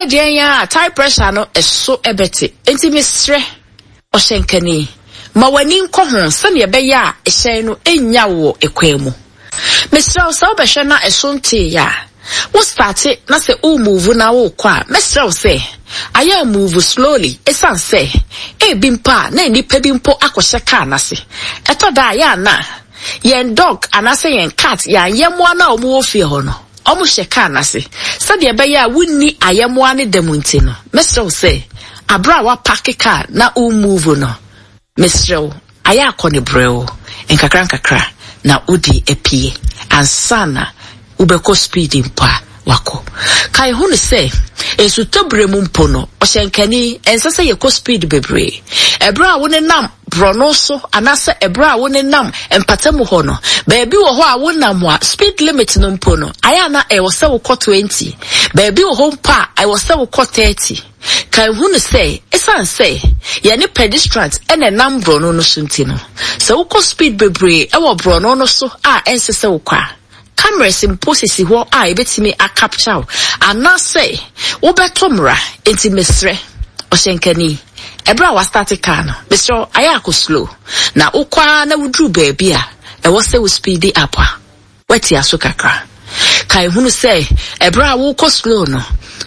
deɛ ya tire pressure no eso ebete enti mesre ohyenkani ma wani nkɔ ho sɛ ne bɛyɛ a ɛhyɛn no enya wo ekwan mu mesre wo sɛ wobɛhwɛ na ɛso nte ya wo start na sɛ o move na wo kɔ a mesre wo sɛ aya move slowly esan sɛ bimpa na nipa bimpo akɔhyɛ car na se ɛtɔ da ya na yen dog anase yen cat yan yemoa na omo ofie ho no omo hye car na se sɛ de bɛyɛ a wunni ayemoa ne demunti no mesre wo sɛ abra wa park car na o move no mesre wo aya akɔ ne brew nkakra na odi epie ansana ubeko speed mpa wako kai hu ne sɛ esu tobre mu mpo no ohyenkani ense sɛ yeko speed bebre ebra wo ne nam brono so anase ebra wo ne nam empatamu ho no baabi wo ho a wo nam a speed limit no mpo no aya na e wo sɛ wo 20 baabi wo ho mpa I wo sɛ wo 30 kai hu ne sɛ esan sɛ ye ne pedestrians ene nam brono no so nti no sɛ wo speed bebre e wo brono no so a ense sɛ wo kwa cameras imposisi ho a ebetimi a capture anase wo betomra enti mesre ohyenkani ebra wa start car no mesre aya akɔ slow na ukwa na wudru baabi a ɛwɔ sɛ wo speed up a wati aso kakra kai hunu sɛ ebra wo kɔ slow no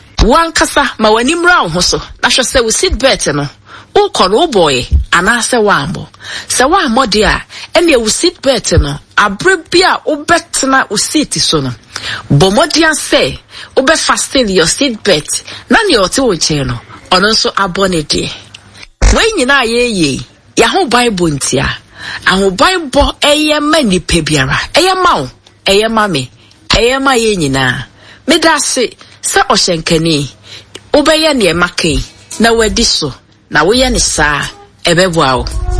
wankasa ma wani mra ho so na hwɛ sɛ wo seat belt no ukɔ no boy anase wambo sɛ wammo de a ene wo seat belt no abrebia obetna wo seat so no bomodian say obe fasten your seat belt na ne ote wo che no ono nso abone de we nyina ye ya ho bible ntia aho bible eye mani pebiara eye mawo eye mame eye ma ye nyina medase se ohyenkani obeye ne makai na wadi so na wo ye ne saa ebeboa wo